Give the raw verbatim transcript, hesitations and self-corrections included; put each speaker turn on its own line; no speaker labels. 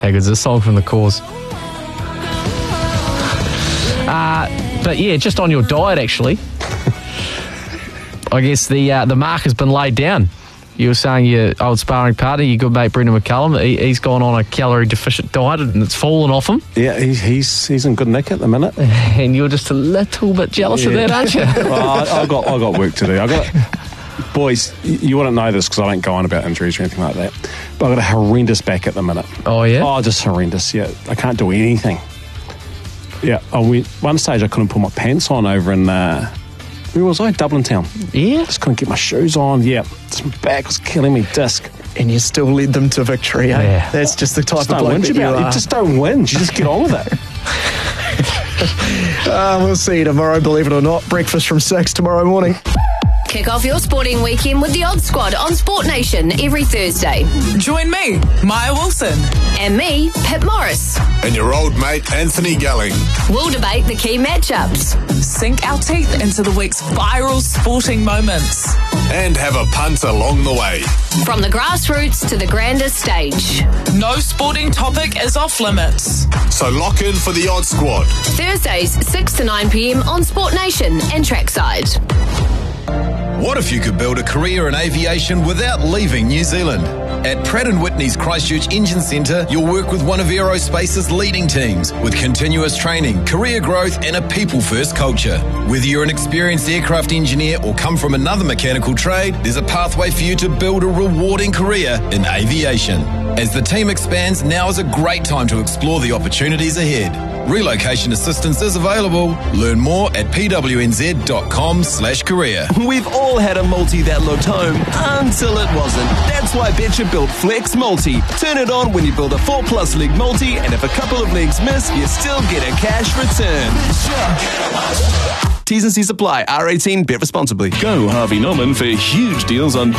How good's this song from The Cause? Uh, but yeah, just on your diet, actually. I guess the uh, the mark has been laid down. You were saying your old sparring partner, your good mate Brendan McCullum, he, he's gone on a calorie deficient diet and it's fallen off him.
Yeah, he, he's he's in good nick at the minute.
And you're just a little bit jealous
yeah.
of that, aren't you?
Well, I, I got I got work to do. I got boys. You wouldn't know this because I don't go on about injuries or anything like that. But I got a horrendous back at the minute.
Oh yeah.
Oh, just horrendous. Yeah, I can't do anything. Yeah, I went one stage. I couldn't put my pants on over in. Uh, Where was I? Dublin town.
Yeah.
Just couldn't get my shoes on. Yeah. Just my back was killing me. Disc.
And you still led them to victory, eh?
Yeah.
That's just the type
Just
of
don't
bloke
whinge
that you
about it.
are.
You just don't whinge. You just get on with it.
uh, we'll see you tomorrow, believe it or not. Breakfast from six tomorrow morning.
Kick off your sporting weekend with the Odd Squad on Sport Nation every Thursday.
Join me, Maya Wilson.
And me, Pip Morris.
And your old mate, Anthony Gelling.
We'll debate the key matchups.
Sink our teeth into the week's viral sporting moments.
And have a punt along the way.
From the grassroots to the grandest stage.
No sporting topic is off limits.
So lock in for the Odd Squad.
Thursdays, six to nine p.m. on Sport Nation and Trackside.
What if you could build a career in aviation without leaving New Zealand? At Pratt and Whitney's Christchurch Engine Centre, you'll work with one of aerospace's leading teams with continuous training, career growth and a people-first culture. Whether you're an experienced aircraft engineer or come from another mechanical trade, there's a pathway for you to build a rewarding career in aviation. As the team expands, now is a great time to explore the opportunities ahead. Relocation assistance is available. Learn more at pwnz.com slash career.
We've all had a multi that looked home until it wasn't. That's why Betcha built Flex Multi. Turn it on when you build a four plus leg multi, and if a couple of legs miss, you still get a cash return. T's and C's apply. R eighteen, bet responsibly.
Go Harvey Norman for huge deals on